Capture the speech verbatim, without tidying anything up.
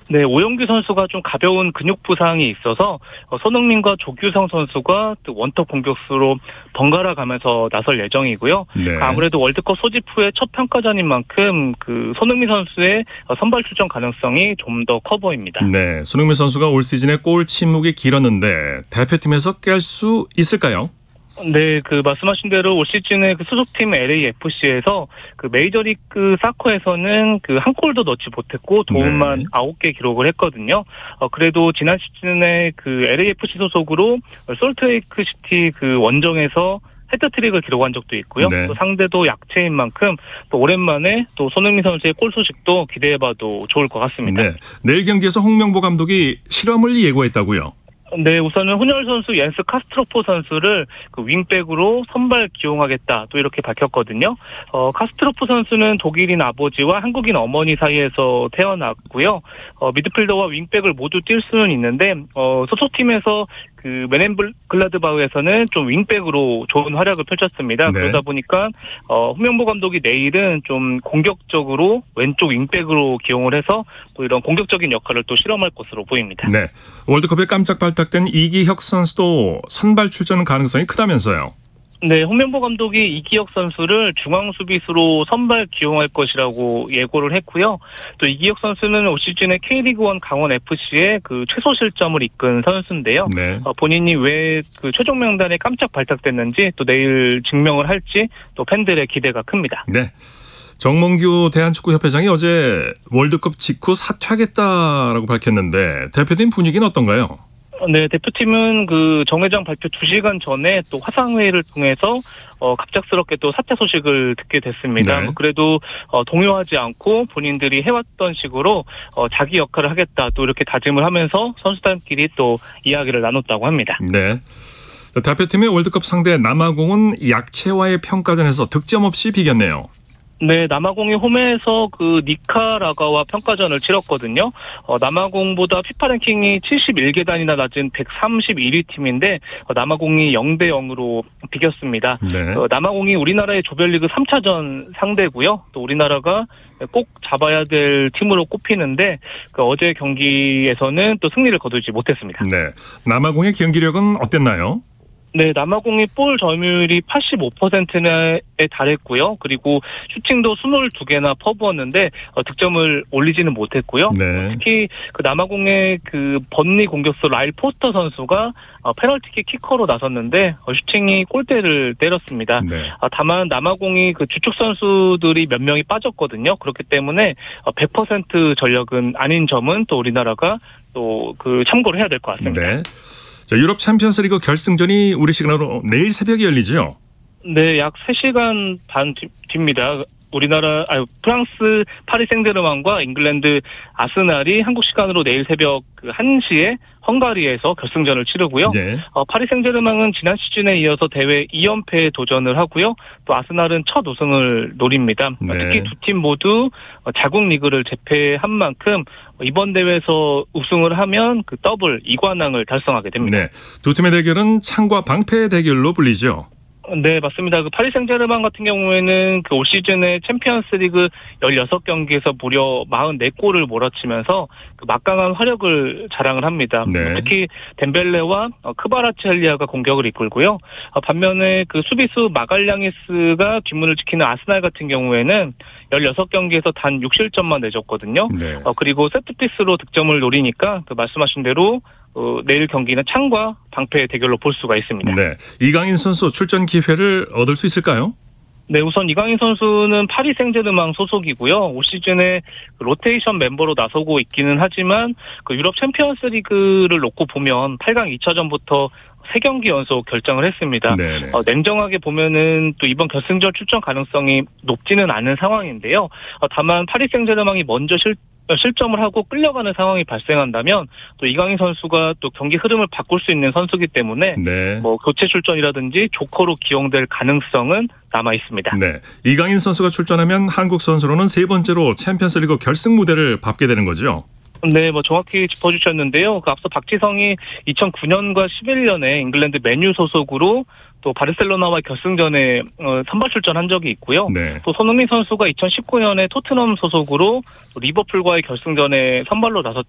네, 오영규 선수가 좀 가벼운 근육 부상이 있어서 손흥민과 조규성 선수가 또 원톱 공격수로 번갈아 가면서 나설 예정이고요. 네. 아무래도 월드컵 소집 후에 첫 평가전인 만큼 그 손흥민 선수의 선발 출전 가능성이 좀 더 커 보입니다. 네, 손흥민 선수가 올 시즌에 골 침묵이 길었는데 대표팀에서 깰 수 있을까요? 네, 그 말씀하신 대로 올 시즌에 그 소속팀 엘에이에프씨에서 그 메이저리그 사커에서는 그 한 골도 넣지 못했고 도움만 네. 아홉 개 기록을 했거든요. 어, 그래도 지난 시즌에 그 엘에이에프씨 소속으로 솔트레이크 시티 그 원정에서 헤트트릭을 기록한 적도 있고요. 네. 또 상대도 약체인 만큼 또 오랜만에 또 손흥민 선수의 골 소식도 기대해봐도 좋을 것 같습니다. 네, 내일 경기에서 홍명보 감독이 실험을 예고했다고요? 네, 우선은 혼혈 선수 옌스 카스트로포 선수를 그 윙백으로 선발 기용하겠다 또 이렇게 밝혔거든요. 어, 카스트로포 선수는 독일인 아버지와 한국인 어머니 사이에서 태어났고요. 어, 미드필더와 윙백을 모두 뛸 수는 있는데 어, 소속팀에서 그 메넨글라드바흐에서는 좀 윙백으로 좋은 활약을 펼쳤습니다. 네. 그러다 보니까 어, 홍명보 감독이 내일은 좀 공격적으로 왼쪽 윙백으로 기용을 해서 또 이런 공격적인 역할을 또 실험할 것으로 보입니다. 네, 월드컵에 깜짝 발탁된 이기혁 선수도 선발 출전 가능성이 크다면서요? 네, 홍명보 감독이 이기혁 선수를 중앙 수비수로 선발 기용할 것이라고 예고를 했고요. 또 이기혁 선수는 올 시즌에 K리그일 강원에프씨의 그 최소 실점을 이끈 선수인데요. 네. 어, 본인이 왜 그 최종 명단에 깜짝 발탁됐는지 또 내일 증명을 할지 또 팬들의 기대가 큽니다. 네. 정몽규 대한축구협회장이 어제 월드컵 직후 사퇴하겠다라고 밝혔는데 대표팀 분위기는 어떤가요? 네, 대표팀은 그 정 회장 발표 두 시간 전에 또 화상회의를 통해서 어, 갑작스럽게 또 사퇴 소식을 듣게 됐습니다. 네. 뭐 그래도 어, 동요하지 않고 본인들이 해왔던 식으로 어, 자기 역할을 하겠다 또 이렇게 다짐을 하면서 선수단끼리 또 이야기를 나눴다고 합니다. 네. 대표팀의 월드컵 상대 남아공은 약체와의 평가전에서 득점 없이 비겼네요. 네, 남아공이 홈에서 그 니카라가와 평가전을 치렀거든요. 어, 남아공보다 피파 랭킹이 칠십일 계단이나 낮은 백삼십일 위 팀인데 어, 남아공이 영 대 영으로 비겼습니다. 네. 어, 남아공이 우리나라의 조별리그 삼 차전 상대고요. 또 우리나라가 꼭 잡아야 될 팀으로 꼽히는데 그 어제 경기에서는 또 승리를 거두지 못했습니다. 네. 남아공의 경기력은 어땠나요? 네, 남아공이 볼 점유율이 팔십오 퍼센트에 달했고요. 그리고 슈팅도 이십이 개나 퍼부었는데 어, 득점을 올리지는 못했고요. 네. 특히 그 남아공의 그 번리 공격수 라일 포스터 선수가 어, 페널티킥 키커로 나섰는데 어, 슈팅이 골대를 때렸습니다. 네. 아, 다만 남아공이 그 주축 선수들이 몇 명이 빠졌거든요. 그렇기 때문에 어, 백 퍼센트 전력은 아닌 점은 또 우리나라가 또 그 참고를 해야 될 것 같습니다. 네. 자, 유럽 챔피언스리그 결승전이 우리 시간으로 내일 새벽에 열리죠? 네, 약 세 시간 반 뒤, 뒤입니다. 우리나라, 아니, 프랑스 파리 생제르맹과 잉글랜드 아스날이 한국 시간으로 내일 새벽 그 한 시에 헝가리에서 결승전을 치르고요. 네. 어, 파리 생제르맹은 지난 시즌에 이어서 대회 이 연패에 도전을 하고요. 또 아스날은 첫 우승을 노립니다. 네. 특히 두 팀 모두 자국 리그를 제패한 만큼 이번 대회에서 우승을 하면 그 더블 이관왕을 달성하게 됩니다. 네. 두 팀의 대결은 창과 방패의 대결로 불리죠. 네, 맞습니다. 그 파리 생제르맹 같은 경우에는 그 올 시즌에 챔피언스리그 열여섯 경기에서 무려 사십사 골을 몰아치면서 그 막강한 화력을 자랑을 합니다. 네. 특히 덴벨레와 크바라츠헬리아가 공격을 이끌고요. 반면에 그 수비수 마갈량이스가 뒷문을 지키는 아스날 같은 경우에는 열여섯 경기에서 단 육 실점만 내줬거든요. 네. 어, 그리고 세트피스로 득점을 노리니까 그 말씀하신 대로 어, 내일 경기는 창과 방패의 대결로 볼 수가 있습니다. 네. 이강인 선수 출전 기회를 얻을 수 있을까요? 네, 우선 이강인 선수는 파리 생제르맹 소속이고요. 올 시즌에 로테이션 멤버로 나서고 있기는 하지만 그 유럽 챔피언스리그를 놓고 보면 팔 강 이 차전부터 세 경기 연속 결정을 했습니다. 어, 냉정하게 보면은 또 이번 결승전 출전 가능성이 높지는 않은 상황인데요. 어, 다만 파리 생제르맹이 먼저 실 실점을 하고 끌려가는 상황이 발생한다면 또 이강인 선수가 또 경기 흐름을 바꿀 수 있는 선수이기 때문에 네. 뭐 교체 출전이라든지 조커로 기용될 가능성은 남아 있습니다. 네. 이강인 선수가 출전하면 한국 선수로는 세 번째로 챔피언스리그 결승 무대를 밟게 되는 거죠. 네, 뭐 정확히 짚어주셨는데요. 그 앞서 박지성이 이천구 년과 십일 년에 잉글랜드 맨유 소속으로 또 바르셀로나와 결승전에 어, 선발 출전한 적이 있고요. 네. 또 손흥민 선수가 이천십구 년에 토트넘 소속으로 리버풀과의 결승전에 선발로 나섰